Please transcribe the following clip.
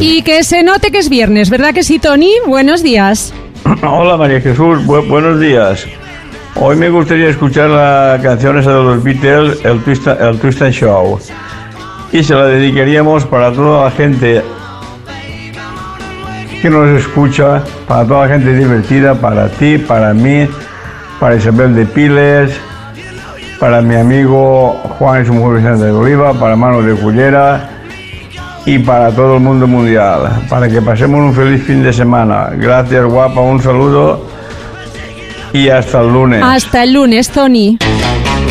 Y que se note que es viernes, ¿verdad que sí, Tony? Buenos días. Hola, María Jesús, buenos días. Hoy me gustaría escuchar la canción esa de los Beatles, el Twist and Shout. Y se la dedicaríamos para toda la gente que nos escucha, para toda la gente divertida, para ti, para mí, para Isabel de Piles, para mi amigo Juan y su mujer Vicente de Oliva, para Manu de Cullera y para todo el mundo mundial, para que pasemos un feliz fin de semana. Gracias, guapa, un saludo y hasta el lunes. Hasta el lunes, Tony.